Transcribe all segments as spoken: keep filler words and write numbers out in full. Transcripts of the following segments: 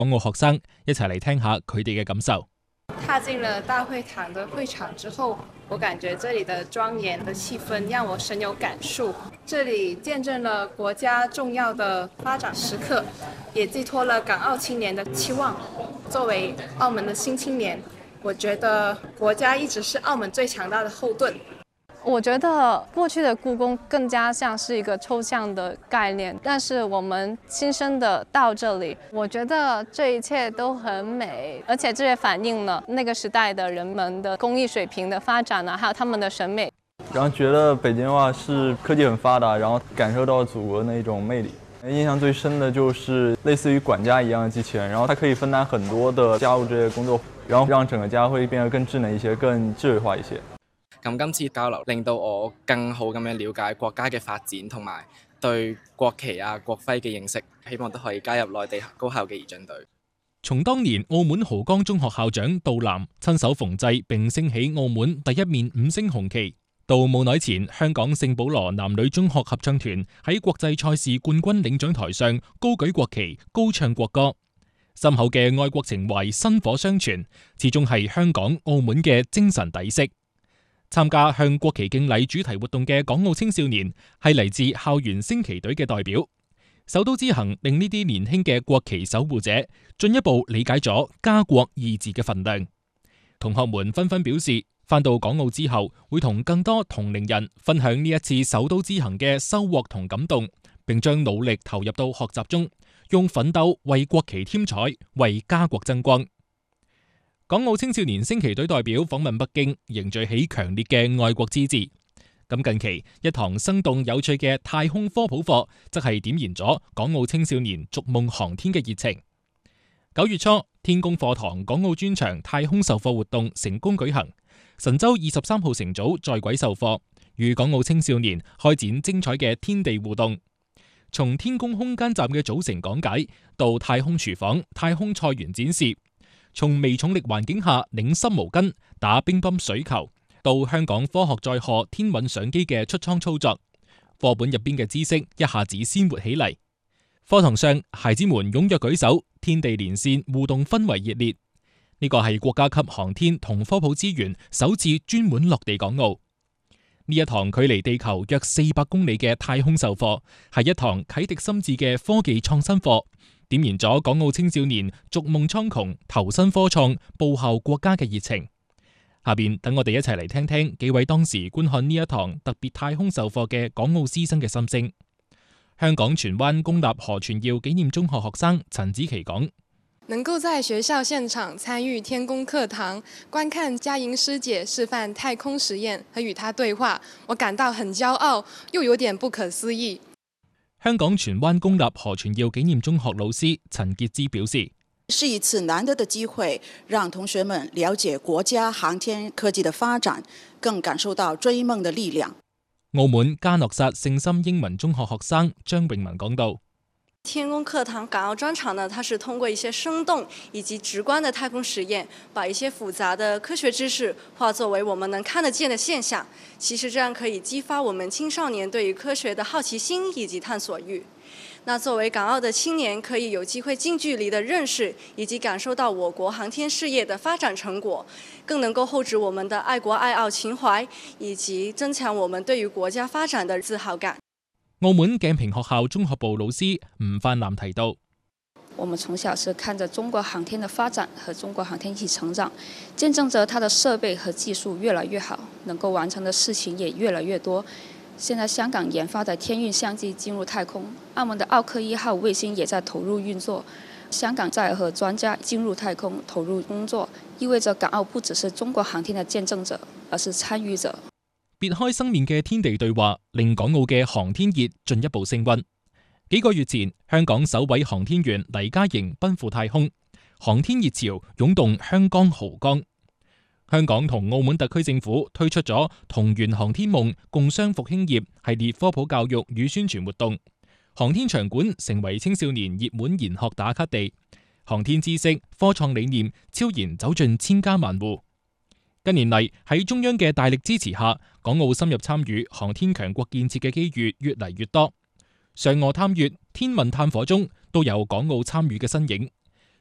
港澳學生一齊嚟聽下佢哋嘅感受。 踏進了大會堂的會場之後，我感覺這裡的莊嚴的氣氛讓我深有感觸。這裡見證了國家重要的發展時刻，也寄託了港澳青年的期望。作為澳門的新青年，我覺得國家一直是澳門最強大的後盾。 我覺得過去的故宮更加像是一個抽象的概念，但是我們親身的到這裡，我覺得這一切都很美，而且這也反映了那個時代的人們的工藝水平的發展啊，還有他們的審美。 然後覺得北京的話是科技很發達，然後感受到祖國的那種魅力。印象最深的就是類似於管家一樣的機器人，然後它可以分擔很多的家務這些工作，然後讓整個家會變得更智能一些，更智慧化一些。 咁今次交流令到我更好咁樣了解國家嘅發展同埋對國旗啊國徽嘅認識，希望都可以加入內地高校嘅儀仗隊。 從當年澳門濠江中學校長杜南親手縫製並升起澳門第一面五星紅旗，到冇耐前香港聖保羅男女中學合唱團喺國際賽事冠軍領獎台上高舉國旗高唱國歌，深厚嘅愛國情懷薪火相傳，始終係香港澳門嘅精神底色。參加向國旗敬禮主題活動嘅港澳青少年係嚟自校園升旗隊嘅代表。首都之行令呢啲年輕嘅國旗守護者進一步理解咗家國二字嘅份量。同學們紛紛表示，返到港澳之後會同更多同齡人分享呢一次首都之行嘅收穫同感動，並將努力投入到學習中，用奮鬥為國旗添彩，為家國爭光。港澳青少年升旗隊代表訪問北京，凝聚起強烈嘅愛國之志。咁近期一堂生動有趣嘅太空科普課，則係點燃咗港澳青少年逐夢航天嘅熱情。九月初，天宮課堂港澳專場太空授課活動成功舉行，神舟二十三號乘組在軌授課，與港澳青少年開展精彩嘅天地互動。從天宮空間站嘅組成講解，到太空廚房、太空菜園展示。從微重力環境下擰濕毛巾、打乒乓水球，到香港科學載荷天韻相機嘅出艙操作，課本入邊嘅知識一下子鮮活起嚟。課堂上，孩子們踴躍舉手，天地連線互動氛圍熱烈。呢個係國家級航天同科普資源首次專門落地港澳。呢一堂距離地球約四百公里嘅太空授課，係一堂啟迪心智嘅科技創新課。點燃咗港澳青少年逐夢蒼穹、投身科創、報效國家嘅熱情。下邊等我哋一齊嚟聽聽幾位當時觀看呢一堂特別太空授課嘅港澳師生嘅心聲。香港荃灣公立何傳耀紀念中學學生陳子琪講： 能夠在學校現場參與天宮課堂，觀看嘉瑩師姐示範太空實驗和與她對話，我感到很驕傲，又有點不可思議。 香港荃灣公立何傳耀紀念中學老師陳潔芝表示： 是一次難得的機會，讓同學們了解國家航天科技的發展，更感受到追夢的力量。 澳門嘉諾撒聖心英文中學學生張永文講到： 天宮課堂港澳專場呢，它是通過一些生動以及直觀的太空實驗，把一些複雜的科學知識化作為我們能看得見的現象。其實這樣可以激發我們青少年對於科學的好奇心以及探索欲。那作為港澳的青年，可以有機會近距離的認識以及感受到我國航天事業的發展成果，更能夠厚植我們的愛國愛澳情懷，以及增強我們對於國家發展的自豪感。 澳門鏡屏學校中學部老師吳范南提到： 我們從小是看着中國航天的發展和中國航天一起成長，見證着它的設備和技術越來越好，能夠完成的事情也越來越多。現在香港研發的天運相機進入太空，澳門的奧克一號衛星也在投入運作。香港在和專家進入太空投入工作，意味着港澳不只是中國航天的見證者，而是參與者。 別開生面嘅天地對話，令港澳嘅航天熱進一步升溫。幾個月前，香港首位航天員黎嘉瑩奔赴太空，航天熱潮湧動香江濠江。香港同澳門特區政府推出咗同圓航天夢共商復興業系列科普教育與宣傳活動，航天場館成為青少年熱門研學打卡地，航天知識、科創理念超然走進千家萬戶。近年嚟，喺中央嘅大力支持下，港澳深入參與航天強國建設嘅機遇越嚟越多。嫦娥探月、天問探火中都有港澳參與嘅身影。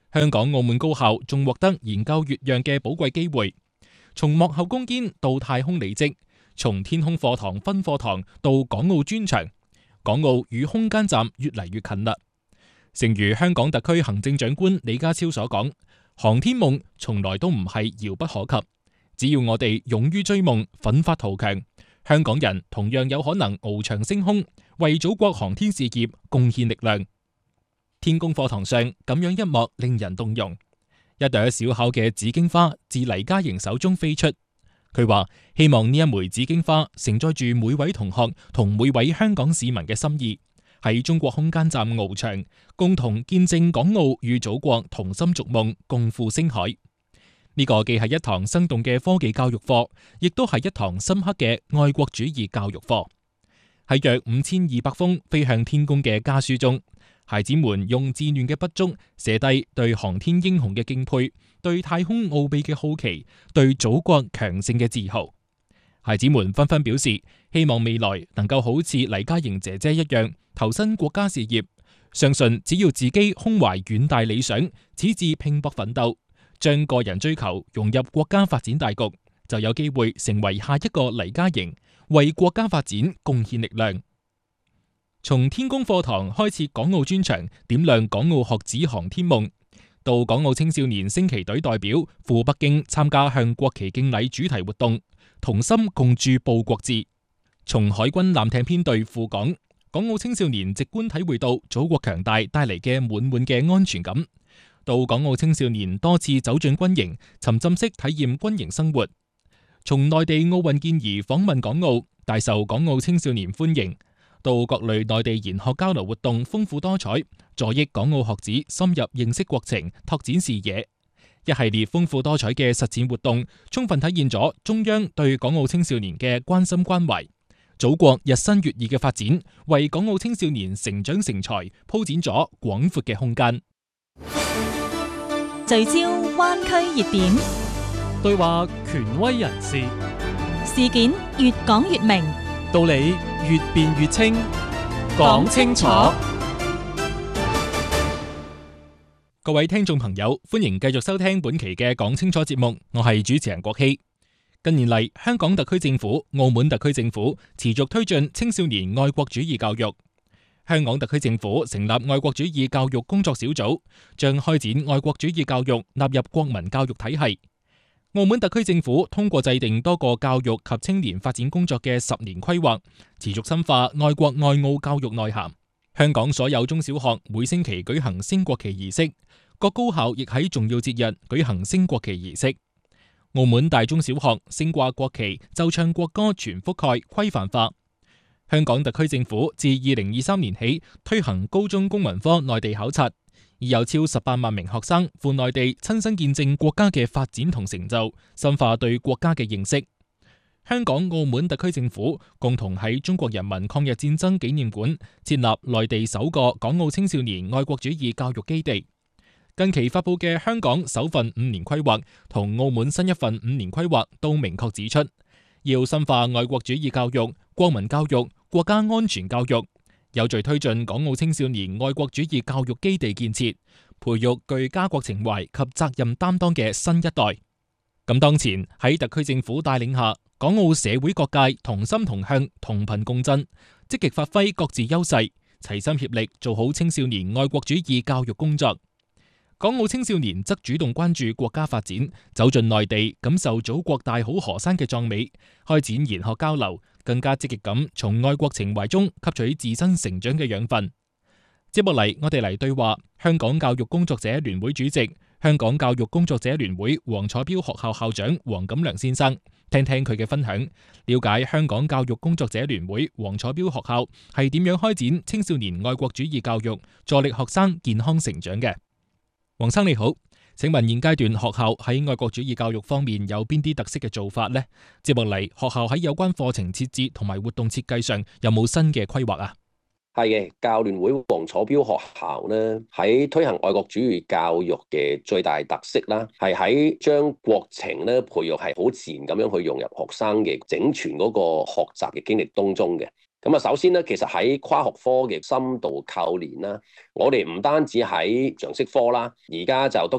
香港、澳門高校仲獲得研究越洋嘅寶貴機會，從幕後攻堅到太空理職，從天空課堂分課堂到港澳專場，港澳與空間站越嚟越近啦。正如香港特區行政長官李家超所講，航天夢從來都唔係遙不可及，只要我哋勇於追夢，奮發圖強，香港人同樣有可能翱翔升空，為祖國航天事業貢獻力量。天宮課堂上咁樣一幕令人動容，一朵小巧嘅紫荊花自黎嘉瑩手中飛出。佢話希望呢一枚紫荊花承載住每位同學同每位香港市民嘅心意，喺中國空間站翱翔，共同見證港澳與祖國同心逐夢，共赴星海。呢個既係一堂生動嘅科技教育課，亦都係一堂深刻嘅愛國主義教育課。喺約五千二百封飛向天宮嘅家書中，孩子們用稚嫩嘅筆觸寫低對航天英雄嘅敬佩，對太空奧秘嘅好奇，對祖國強盛嘅自豪。孩子們紛紛表示，希望未來能夠好似黎嘉瑩姐姐一樣投身國家事業，相信只要自己胸懷遠大理想，矢志拼搏奮鬥，將個人追求融入國家發展大局，就有機會成為下一個黎嘉瑩，為國家發展貢獻力量。從天宮課堂開設港澳專場，點亮港澳學子航天夢，到港澳青少年升旗隊代表赴北京參加向國旗敬禮主題活動，同心共築報國志。從海軍艦艇編隊赴港，港澳青少年直觀體會到祖國強大帶嚟嘅滿滿嘅安全感。到港澳青少年多次走進軍營，沉浸式體驗軍營生活。從內地奧運健兒訪問港澳，大受港澳青少年歡迎。到各類內地研學交流活動豐富多彩，助益港澳學子深入認識國情，拓展視野。一系列豐富多彩嘅實踐活動，充分體現咗中央對港澳青少年嘅關心關懷。祖國日新月異嘅發展，為港澳青少年成長成才鋪展咗廣闊嘅空間。 聚焦灣區熱點， 對話權威人士， 事件越講越明， 道理越辯越清，講清楚。 各位聽眾朋友，歡迎繼續收聽本期嘅講清楚節目，我係主持人郭希。近年嚟，香港特區政府、澳門特區政府持續推進青少年愛國主義教育。香港特區政府成立愛國主義教育工作小組，將開展愛國主義教育納入國民教育體系。澳門特區政府通過制定多個教育及青年發展工作嘅十年規劃，持續深化愛國愛澳教育內涵。香港所有中小學每星期舉行升國旗儀式，各高校亦喺重要節日舉行升國旗儀式。澳門大中小學升掛國旗、奏唱國歌全覆蓋規範化。香港特區政府自二零二三年起推行高中公民科內地考察，已有超十八萬名學生赴內地親身見證國家嘅發展同成就，深化對國家嘅認識。香港、澳門特區政府共同喺中國人民抗日戰爭紀念館設立內地首個港澳青少年愛國主義教育基地。近期發佈嘅香港首份五年規劃同澳門新一份五年規劃都明確指出，要深化愛國主義教育、國民教育、國家安全教育，有序推進港澳青少年愛國主義教育基地建設，培育具家國情懷及責任擔當嘅新一代。咁當前喺特區政府帶領下，港澳社會各界同心同向、同頻共振，積極發揮各自優勢，齊心協力做好青少年愛國主義教育工作。港澳青少年則主動關注國家發展，走進內地感受祖國大好河山嘅壯美，開展研學交流，更加積極咁從愛國情懷中吸取自身成長嘅養分。接落嚟，我哋嚟對話香港教育工作者聯會主席、香港教育工作者聯會黃楚標學校校長黃錦良先生，聽聽佢嘅分享，了解香港教育工作者聯會黃楚標學校係點樣開展青少年愛國主義教育，助力學生健康成長嘅。黃生你好，請問現階段學校喺愛國主義教育方面有邊啲特色嘅做法呢？接落嚟，學校喺有關課程設置同埋活動設計上有冇新嘅規劃啊？ 係嘅，教聯會黃楚標學校呢喺推行愛國主義教育嘅最大特色啦，係喺將國情呢培育係好自然咁樣去融入學生嘅整全嗰個學習嘅經歷當中嘅。 咁啊，首先咧，其實喺跨學科嘅深度扣連啦，我哋唔單止喺常識科啦，而家就都